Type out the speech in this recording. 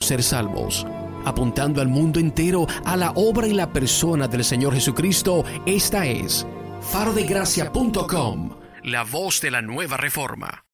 ser salvos. Apuntando al mundo entero a la obra y la persona del Señor Jesucristo, esta es farodegracia.com, la voz de la nueva reforma.